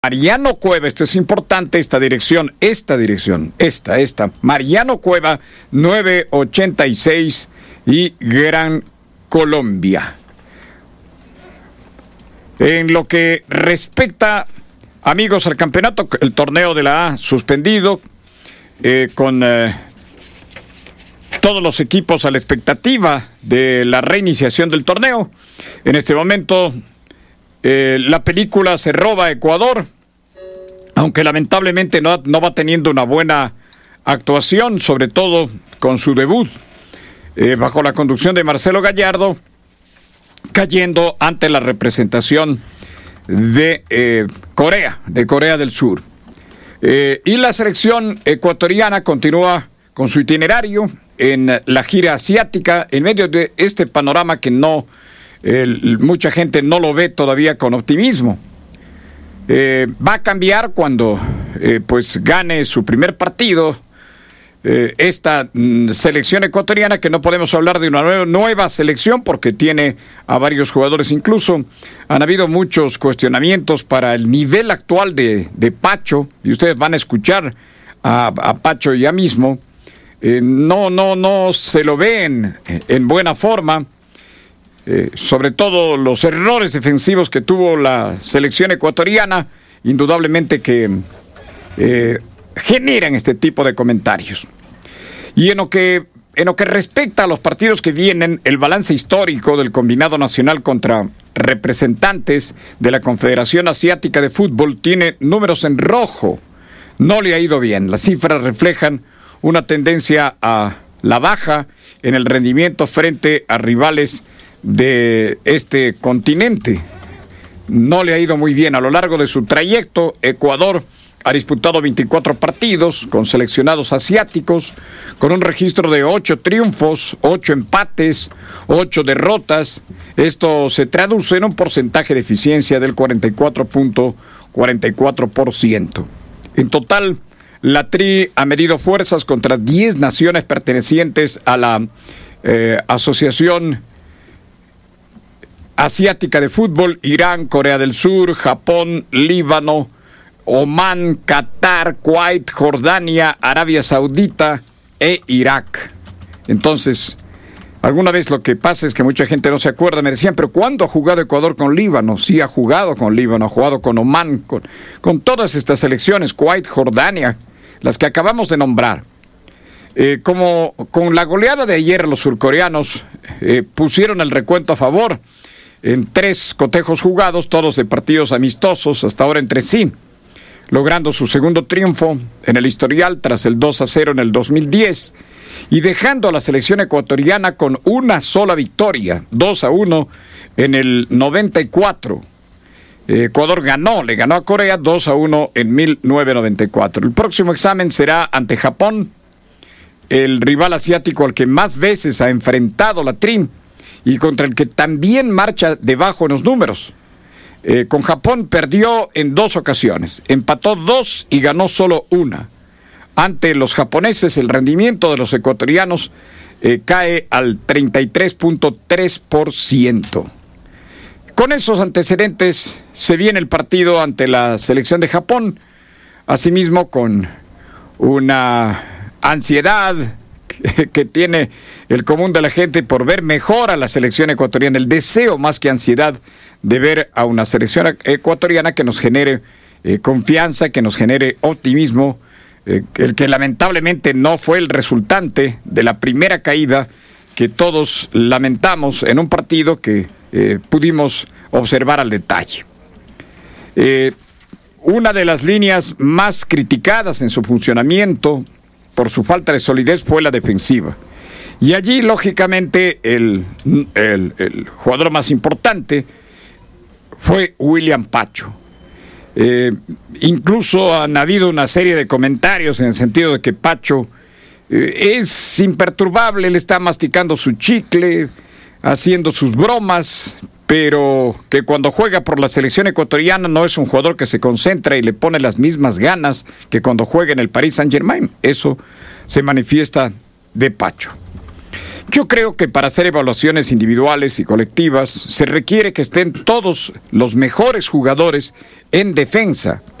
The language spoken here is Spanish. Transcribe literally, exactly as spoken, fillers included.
Mariano Cueva, esto es importante, esta dirección, esta dirección, esta, esta, Mariano Cueva, nueve ochenta y seis y Gran Colombia. En lo que respecta, amigos, al campeonato, el torneo de la A suspendido, eh, con eh, todos los equipos a la expectativa de la reiniciación del torneo. En este momento, eh, la película se roba a Ecuador, aunque lamentablemente no, no va teniendo una buena actuación, sobre todo con su debut, eh, bajo la conducción de Marcelo Gallardo, cayendo ante la representación de eh, Corea, de Corea del Sur. Eh, y la selección ecuatoriana continúa con su itinerario en la gira asiática, en medio de este panorama que no, eh, mucha gente no lo ve todavía con optimismo. Eh, va a cambiar cuando eh, pues gane su primer partido eh, esta mm, selección ecuatoriana, que no podemos hablar de una nueva, nueva selección porque tiene a varios jugadores. Incluso han habido muchos cuestionamientos para el nivel actual de, de Pacho, y ustedes van a escuchar a, a Pacho ya mismo. Eh, no, no, no se lo ven en buena forma. Eh, sobre todo los errores defensivos que tuvo la selección ecuatoriana, indudablemente que eh, generan este tipo de comentarios. Y en lo que en lo que respecta a los partidos que vienen, el balance histórico del combinado nacional contra representantes de la Confederación Asiática de Fútbol tiene números en rojo. No le ha ido bien. Las cifras reflejan una tendencia a la baja en el rendimiento frente a rivales de este continente. No le ha ido muy bien. A lo largo de su trayecto, Ecuador ha disputado veinticuatro partidos con seleccionados asiáticos, con un registro de ocho triunfos, ocho empates, ocho derrotas. Esto se traduce en un porcentaje de eficiencia del cuarenta y cuatro punto cuarenta y cuatro por ciento. En total, la Tri ha medido fuerzas contra diez naciones pertenecientes a la eh, Asociación Asiática de Fútbol: Irán, Corea del Sur, Japón, Líbano, Omán, Qatar, Kuwait, Jordania, Arabia Saudita e Irak. Entonces, alguna vez lo que pasa es que mucha gente no se acuerda. Me decían, pero ¿cuándo ha jugado Ecuador con Líbano? Sí, ha jugado con Líbano, ha jugado con Omán, con, con todas estas selecciones, Kuwait, Jordania, las que acabamos de nombrar. Eh, como con la goleada de ayer, los surcoreanos eh, pusieron el recuento a favor en tres cotejos jugados, todos de partidos amistosos hasta ahora entre sí, logrando su segundo triunfo en el historial tras el dos a cero en el dos mil diez y dejando a la selección ecuatoriana con una sola victoria, dos a uno en el noventa y cuatro. Ecuador ganó, le ganó a Corea dos a uno en mil novecientos noventa y cuatro. El próximo examen será ante Japón, el rival asiático al que más veces ha enfrentado la Tri y contra el que también marcha debajo en los números. Eh, con Japón perdió en dos ocasiones, empató dos y ganó solo una. Ante los japoneses, el rendimiento de los ecuatorianos eh, cae al treinta y tres punto tres por ciento. Con esos antecedentes se viene el partido ante la selección de Japón, asimismo con una ansiedad que, que tiene el común de la gente por ver mejor a la selección ecuatoriana, el deseo más que ansiedad de ver a una selección ecuatoriana que nos genere eh, confianza, que nos genere optimismo, eh, el que lamentablemente no fue el resultante de la primera caída que todos lamentamos en un partido que eh, pudimos observar al detalle. Eh, una de las líneas más criticadas en su funcionamiento por su falta de solidez fue la defensiva. Y allí, lógicamente, el, el, el jugador más importante fue William Pacho. Eh, incluso han habido una serie de comentarios en el sentido de que Pacho eh, es imperturbable, él está masticando su chicle, haciendo sus bromas, pero que cuando juega por la selección ecuatoriana no es un jugador que se concentra y le pone las mismas ganas que cuando juega en el Paris Saint-Germain. Eso se manifiesta de Pacho. Yo creo que para hacer evaluaciones individuales y colectivas se requiere que estén todos los mejores jugadores en defensa.